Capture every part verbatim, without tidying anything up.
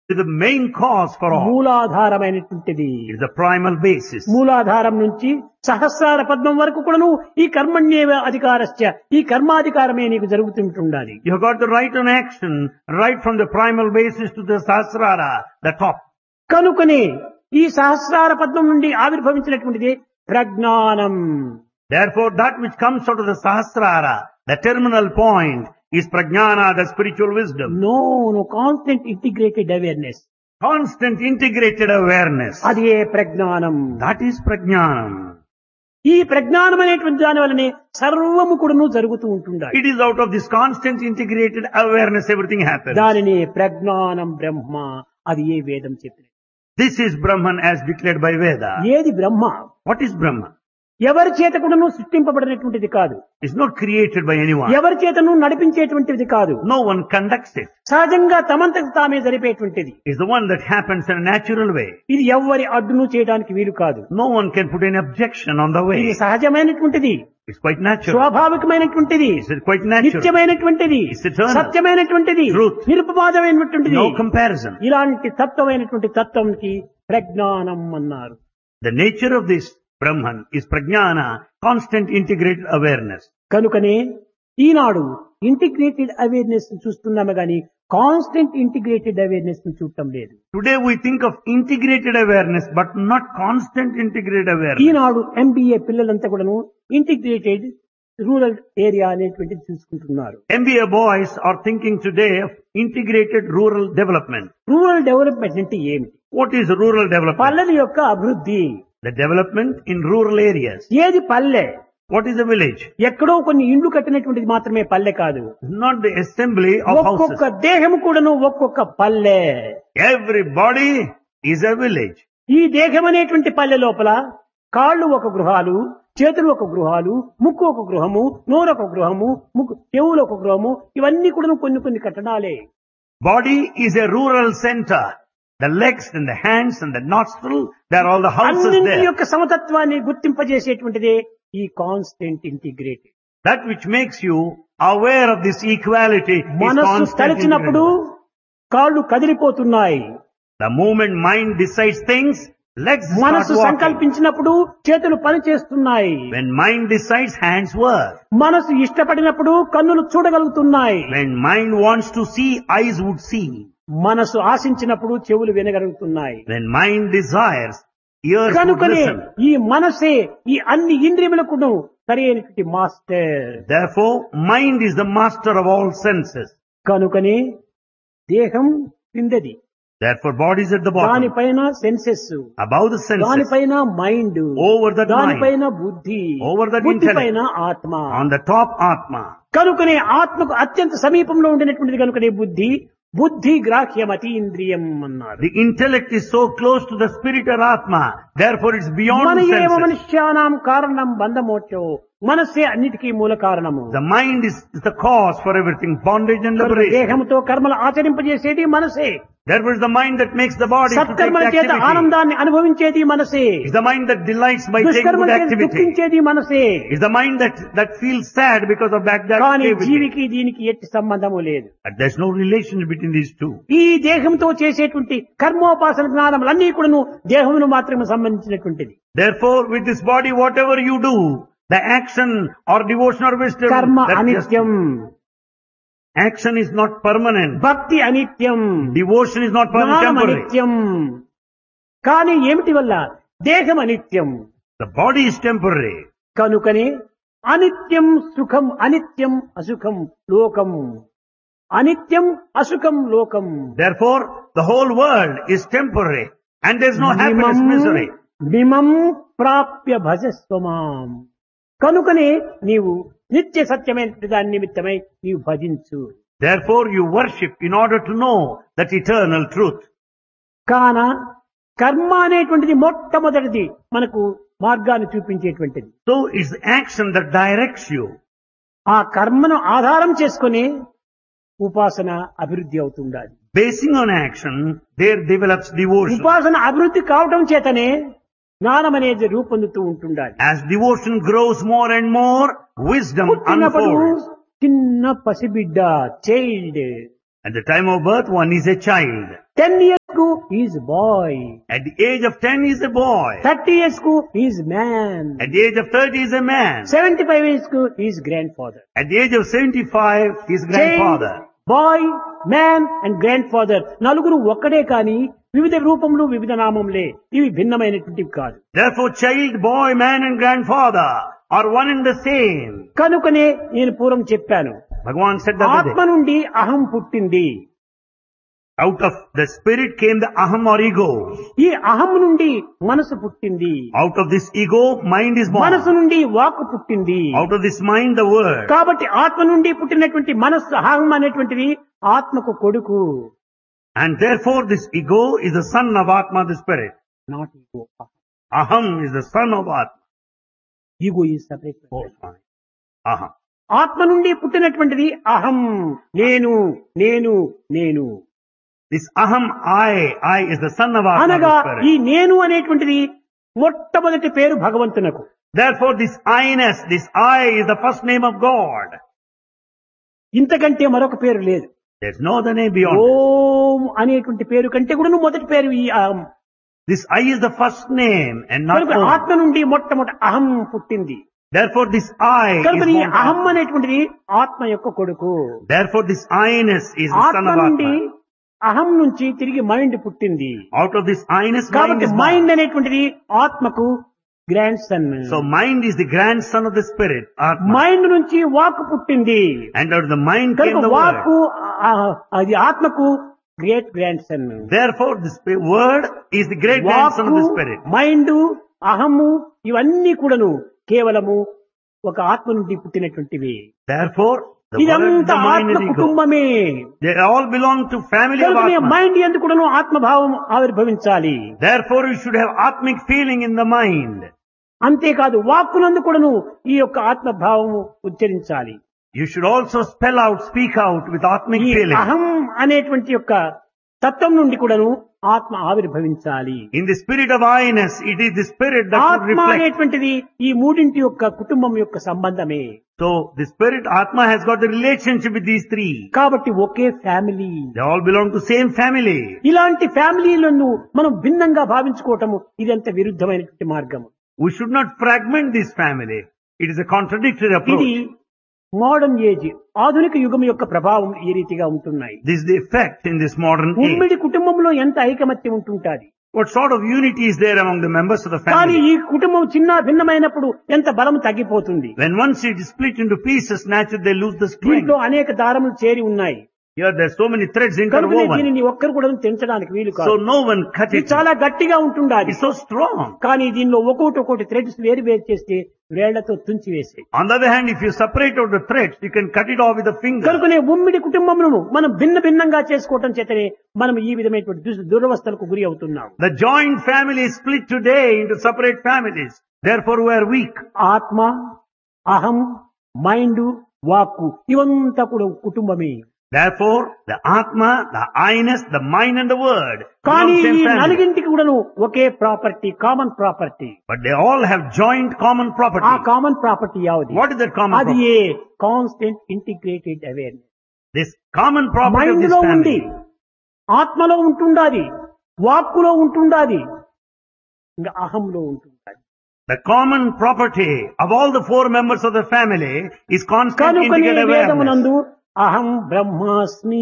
is the main cause for all. మూలాధారమైనటువంటిది. It is the primal basis. మూలాధారం నుంచి సహస్రార పద్మం వరకు కూడాను ఈ కర్మణ్యేవ అధికారస్య, ఈ కర్మాధికారమే నీకు జరుగుతుంటుండాలి. You have got the right on action, right from the primal basis to the Sahasrara, the top. కనుకనే ఈ సహస్రార పద్మం నుండి ఆవిర్భవించినటువంటిది ప్రజ్ఞానం. Therefore, that which comes out of the Sahasrara, the terminal point, is prajnana, the spiritual wisdom. No no constant integrated awareness. Constant integrated awareness. అదే ప్రజ్ఞానం. That is prajnanam. ఈ ప్రజ్ఞానం అనేటువంటి దాని వల్లనే సర్వము కూడాను జరుగుతూ ఉంటుండాలి. It is out of this constant integrated awareness everything happens. దానిని ప్రజ్ఞానం బ్రహ్మ, అది ఏ వేదం చెప్పినది. This is Brahman as declared by Veda. ఏది బ్రహ్మ? What is Brahman? ఎవరి చేత కూడాను సృష్టింపబడినటువంటిది కాదు. It's not created by anyone. ఎవరి చేతను నడిపించేటువంటిది కాదు. No one conducts it. సహజంగా తమంతకు తామే జరిపేటువంటిది. It's the one that happens in a natural way. ఇది ఎవ్వరి అడ్డును చేయడానికి వీలు కాదు. No one can put any objection on the ఇది way. సహజమైనటువంటిది, It's quite natural. స్వాభావికమైనటువంటిది, It's quite natural. నిత్యమైనటువంటిది, It's eternal. సత్యమైనటువంటిది, Truth. నిరుపమాదమైనటువంటిది. No comparison. ఇలాంటి తత్వమైనటువంటి తత్వంకి ప్రజ్ఞానం అన్నారు. The nature of this Brahman is prajnana, constant integrated awareness. కనుకనే ఈనాడు ఇంటిగ్రేటెడ్ అవేర్నెస్ చూస్తున్నాము గాని constant integrated awareness చూడటం లేదు. Today we think of integrated awareness, but not constant integrated awareness. Eenadu MBA పిల్లలంతా కూడాను ఇంటిగ్రేటెడ్ రూరల్ ఏరియా అనేటువంటిది చూసుకుంటున్నారు. M B A boys are thinking today of integrated rural development. Rural development అంటే ఏమిటి? What is rural development? పల్లెల యొక్క అభివృద్ధి. The development in rural areas. ఏది పల్లె? What is a village? ఎక్కడో కొన్ని ఇండ్లు కట్టినటువంటిది మాత్రమే పల్లె కాదు. Not the assembly of ఒక్కొక్క houses. దేహం కూడాను ఒక్కొక్క పల్లె. Every body is a village. ఈ దేహం అనేటువంటి పల్లె లోపల కాళ్ళు ఒక గృహాలు, చేతులు ఒక గృహాలు, ముక్కు ఒక గృహము, నోరు ఒక గృహము, ముక్కు చెవులు ఒక గృహము, ఇవన్నీ కూడా కొన్ని కొన్ని కట్టడాలే. Body is a rural center. The legs and the hands and the nostril, they are all the houses అన్నింటి there. యొక్క సమతత్వాన్ని గుర్తింపజేసేటువంటిదే ఈ constant integrated. That which makes you aware of this equality is మనస్సు constant తలచినప్పుడు integrated. కాళ్ళు కదిలిపోతున్నాయి. The moment mind decides things, legs start మనస్సు walking. సంకల్పించినప్పుడు చేతులు పని చేస్తున్నాయి. When mind decides, hands work. మనసు ఇష్టపడినప్పుడు కన్నులు చూడగలుగుతున్నాయి. When mind wants to see, eyes would see. మనసు ఆశించినప్పుడు చెవులు వినగలుగుతున్నాయి. When mind desires, ears would కనుకనే listen. ఈ మనసే ఈ అన్ని ఇంద్రియములకు సరైనటువంటి master. Therefore, mind is the master of all senses. కనుకనే దేహం కిందది, Therefore, body is at the bottom. దానిపైన సెన్సెస్, Above the senses. దానిపైన మైండ్, Over that దానిపైన mind. బుద్ధి, Over that బుద్ధి intellect. పైన ఆత్మ. On the top, Atma. కనుకనే ఆత్మకు అత్యంత సమీపంలో ఉండినటువంటిది కనుకనే బుద్ధి. బుద్ధి గ్రాహ్యం అతీంద్రియం అన్నారు. The intellect is so close to the spirit or Atma. Therefore, it's beyond మన the ఏవ senses. మనుష్యానాం కారణం బంధమోక్షో, మనస్సే అన్నిటికీ మూల కారణము. The mind is the cause for everything, bondage and కనుక liberation. దేహంతో కర్మలు ఆచరింపజేసేది మనసే. Therefore, it's the mind that makes the body to take సత్కర్మల the చేత activity. ఆనందాన్ని అనుభవించేది మనసే. It's the mind that delights by taking దుష్కర్మల good చేత activity. దుఃఖించేది మనసే. It's the mind that, that feels sad because of that, that కానీ activity. జీవికి దీనికి ఎట్టి సంబంధము లేదు. But there's no relation between these two. ఈ దేహంతో చేసేటువంటి కర్మోపాసన జ్ఞానములన్నీ కూడాను దేహమును మాత్రమే సంబంధించినటువంటిది. Therefore, with this body, whatever you do, the action or devotion or wisdom, కర్మ that just- అనిత్యం, action is not permanent. భక్తి అనిత్యం, Devotion is not permanent, జ్ఞానం temporary. అనిత్యం. కానీ ఏమిటి వల్ల? దేహం అనిత్యం. The body is temporary. కనుకనే అనిత్యం సుఖం, అనిత్యం అసుఖం లోకం, అనిత్యం అసుఖం లోకం. Therefore, the whole world is temporary and there's no happiness, misery. మిమం ప్రాప్య భజస్వమాం. కనుకనే నీవు నిత్య సత్యమైన దాని నిమిత్తమై నీవు భజించు. Therefore, you worship in order to know that eternal truth. కాన కర్మ అనేటువంటిది మొట్టమొదటిది మనకు మార్గాన్ని చూపించేటువంటిది. So, it's action that directs you. ఆ కర్మను ఆధారం చేసుకుని ఉపాసన అభివృద్ధి అవుతుండాలి. Basing on action, there develops devotion. ఉపాసన అభివృద్ధి కావటం చేతనే జ్ఞానం అనేది రూపొందుతూ ఉంటుండాలి. As devotion grows more and more, wisdom పుట్టినప్పుడు unfolds. చిన్న పసిబిడ్డ, child. At the time of birth, one is a child. Ten years కు is bye, At the age of ten he is a boy. Thirty years కు is man, At the age of thirty he is a man. Seventy five years కు is grand father. At the age of seventy-five he is grandfather. Bye, man and grand father నలుగురు ఒక్కడే కాని వివిధ రూపంలో వివిధ నామంలే, ఇవి భిన్నమైనటువంటివి కాదు. Therefore child, boy, man and grandfather are one and the same. కనుకనే నేను పూర్వం చెప్పాను, Bhagavan said that ఆత్మ నుండి అహం పుట్టింది. out of the spirit came the aham or ego. ఈ అహం నుండి మనసు పుట్టింది. Out of this ego, mind is born. మనసు నుండి వాక్ పుట్టింది. Out of this mind, the word. కాబట్టి ఆత్మ నుండి పుట్టినటువంటి మనస్సు అహం అనేటువంటిది ఆత్మకు కొడుకు. And therefore this ego is the son of Atma, the spirit. Not ego. Aham is the son of Atma. Ego is separate. Oh, fine. Aham. ఆత్మ నుండి పుట్టినటువంటిది అహం, నేను నేను నేను. This aham, I, I is the son of Atma, అనగా the spirit. ఈ నేను అనేటువంటిది మొట్టమొదటి పేరు భగవంతునకు. Therefore this I-ness, this I is the first name of God. ఇంతకంటే మరొక పేరు లేదు. There's no other name beyond. ఓం అనేటువంటి పేరు కంటే కూడా మొదటి పేరు ఈ అహం. This I is the first name and not కనుక Om. ఆత్మ నుండి మొట్టమొదటి అహం పుట్టింది. Therefore this I is కనుక ఈ born. అహం అనేటువంటిది ఆత్మ యొక్క కొడుకు. Therefore this I-ness is the son ఆత్మ of నుండి Atma. అహం నుంచి తిరిగి మైండ్ పుట్టింది. Out of this I-ness, mind కాబట్టి is మైండ్ born. అనేటువంటిది ఆత్మకు grand son. So mind is the grandson of the spirit, Atma. Mind నుంచి వాక్ పుట్టింది. And out of the mind came కనుక the వాక్ word. అది ఆత్మకు great grand son. Therefore the spi- word is the great grandson of the spirit. Mind, అహము ఇవన్నీ కూడాను కేవలము ఒక ఆత్మ నుండి పుట్టినటువంటివి. Therefore the word, ఇదంతా the mind ఆత్మ and ego. కుటుంబమే. They all belong to family of కనుక Atma. మైండ్ ఎందుకు కూడాను ఆత్మభావం ఆవిర్భవించాలి. Therefore you should have atmic feeling in the mind. అంతేకాదు వాక్కునందు కూడాను ఈ యొక్క ఆత్మభావము ఉచ్చరించాలి. You should also spell out, speak out with atmic ఈ feeling. అహం అనేటువంటి యొక్క తత్వం నుండి కూడాను ఆత్మ ఆవిర్భవించాలి. In the spirit of I-ness, it is the spirit that should ఆత్మ reflect. అనేటువంటిది ఈ మూడింటి యొక్క కుటుంబం యొక్క సంబంధమే. So the spirit Atma has got the relationship with these three. కాబట్టి ఒకే family. They all belong to same family. ఇలాంటి ఫ్యామిలీలను మనం భిన్నంగా భావించుకోవటము ఇదంత విరుద్ధమైనటువంటి మార్గము. We should not fragment this family. It is a contradictory ఇది approach. మోడర్న్ ఏజ్, ఆధునిక యుగం యొక్క ప్రభావం ఈ రీతిగా ఉంటున్నాయి. This is the effect in this modern age. ఉమ్మడి కుటుంబంలో ఎంత ఐకమత్యం ఉంటుంటాది. What sort of unity is there among the members of the కానీ family? ఈ కుటుంబం చిన్న భిన్నమైనప్పుడు ఎంత బలం తగ్గిపోతుంది. When once it is split into pieces, naturally they lose the strength. దీంట్లో అనేక దారములు చేరి ఉన్నాయి. Here there are so many threads కనుక interwoven. దీనిని ఒక్కరు కూడా తెంచడానికి వీలు So కాదు. no one cut ఇది it. చాలా గట్టిగా ఉంటుండాలి. It's so strong. కానీ దీనిలో ఒక్కొక్కటి ఒక్కొక్కటి థ్రెడ్స్ వేరు వేరు చేస్తే వేళ్లతో తుంచి వేసే. On the other hand, if you separate out the threads, you can cut it off with a finger. కనుకనే ఉమ్మిడి కుటుంబమును మనం భిన్న భిన్నంగా చేసుకోవటం చేతనే మనం ఈ విధమైనటువంటి దుస్- దురవస్థలకు గురి అవుతున్నాం. The joint family is split today into separate families. Therefore we are weak. ఆత్మ, అహం, మైండ్, వాక్కు ఇవంతా కూడా కుటుంబమే. Therefore, the Atma, the I-ness, the mind and the word కానీ belong to ఈ same family. నలుగింటికి కూడాను ఒకే property, common property. But they all have joint common ఆ property. Common property యావది? What is that common అది property? A constant integrated awareness. This common property of mind this లో ఉంది, family. ఆత్మలో ఉంటుండాది, వాక్కులో ఉంటుండాది, ఇంకా అహంలో ఉంటుండాది. The common property of all the four members of the family is constant కనుకనే integrated awareness. వేదమునందు అహం బ్రహ్మాస్మి,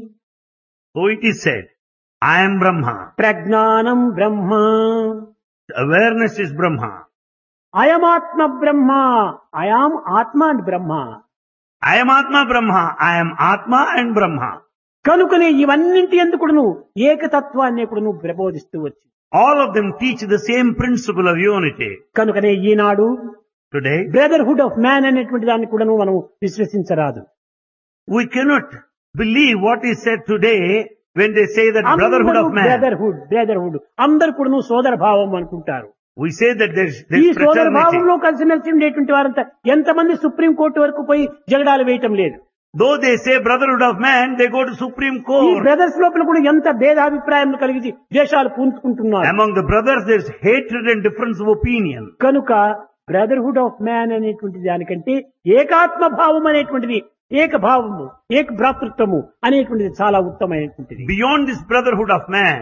So it is said, I am Brahma. ప్రజ్ఞానం బ్రహ్మ, Awareness is Brahma. అయమాత్మ Brahma, I am ఆత్మ and Brahma. I am Atma Brahma. I am Atma and Brahma. కనుకనే ఇవన్నింటి ఎందుకును ఏకతత్వాన్ని కూడాను ప్రబోధిస్తూ వచ్చి All of them teach the same principle of unity. కనుకనే ఈనాడు Today, brotherhood of man అనేటువంటి దాన్ని కూడాను మనం విశ్వసించరాదు. we cannot believe what is said today when they say that brotherhood of man. Brotherhood brotherhood అందరు కూడాను సోదర భావం అనుకుంటారు. We say that there's, ఈ there's సోదర fraternity. భావంలో కలిసిమెలిసి ఉండేటువంటి వారంతా ఎంతమంది సుప్రీం కోర్టు వరకు పోయి జగడాలు వేయటం లేదు. Though they say brotherhood of man, they go to Supreme ఈ Court. బ్రదర్స్ లోపల కూడా ఎంత భేదాభిప్రాయం కలిగి దేశాలు పూనుకుంటున్నారు. Among the brothers, there's hatred and difference of opinion. కనుక బ్రదర్హుడ్ ఆఫ్ మ్యాన్ అనేటువంటి దానికంటే ఏకాత్మ భావం అనేటువంటిది, ఏక భావము, ఏక భ్రాతృత్వము అనేటువంటిది చాలా ఉత్తమైనటువంటిది. Beyond this brotherhood of man,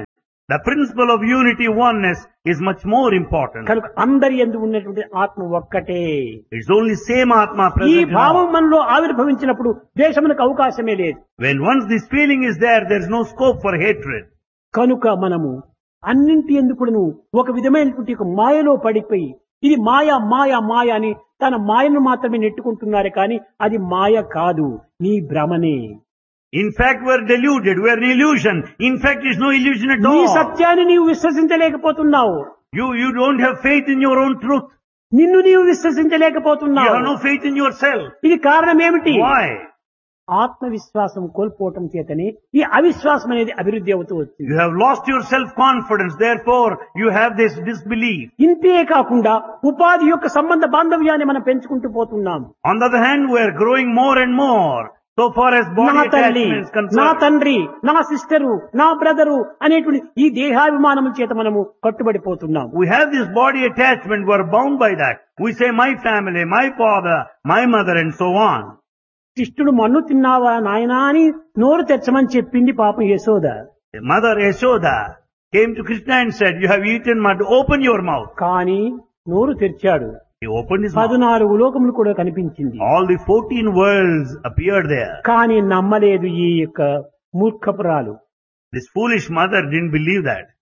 The principle of unity, oneness is much more important. కనుక అందరి యందు ఉన్నటువంటి ఆత్మ ఒక్కటే. It's only same Atma ఈ present in భావం all. మనలో ఆవిర్భవించినప్పుడు ద్వేషమునకు అవకాశమే లేదు. When once this feeling is there, there is no scope for hatred. కనుక మనము అన్నింటి ఎందుకును ఒక విధమైనటువంటి ఒక మాయలో పడిపోయి ఇది మాయ మాయ మాయ అని తన మాయను మాత్రమే నెట్టుకుంటున్నారు కానీ అది మాయ కాదు, నీ భ్రమనే. In fact, we are deluded. We are an illusion. In fact, it's no illusion at నీ all. సత్యాన్ని నీవు విశ్వసించలేకపోతున్నావు. You, you don't have faith in your own truth. నిన్ను నీవు You విశ్వసించలేకపోతున్నావు. have no faith in yourself. ఇది కారణం ఏమిటి? Why? ఆత్మవిశ్వాసం కోల్పోవటం చేతనే ఈ అవిశ్వాసం అనేది అభివృద్ధి అవుతూ వచ్చింది. You have lost your self-confidence. Therefore, you have this disbelief. ఇంతే కాకుండా ఉపాధి యొక్క సంబంధ బాంధవ్యాన్ని మనం పెంచుకుంటూ పోతున్నాం. On the other hand, we are growing more and more. So far as body నా తల్లి, attachment is నా concerned. తండ్రి, నా సిస్టరు, నా బ్రదరు అనేటువంటి ఈ దేహాభిమానం చేత మనము కట్టుబడిపోతున్నాం. We have this body attachment. We are bound by that. We say my family, my father, my mother and so on. కృష్ణుడు మన్ను తిన్నావా నాయనా అని నోరు తెచ్చమని చెప్పింది పాపం Yashoda. Mother Yashoda came to Krishna and said, you have eaten mud, open your mouth. కానీ నోరు తెరిచాడు. He opened his mouth. పద్నాలుగు లోకములు కూడా కనిపించింది. All the fourteen worlds appeared there. కానీ నమ్మలేదు ఈ యొక్క మూర్ఖపురాలు. This foolish mother didn't believe that.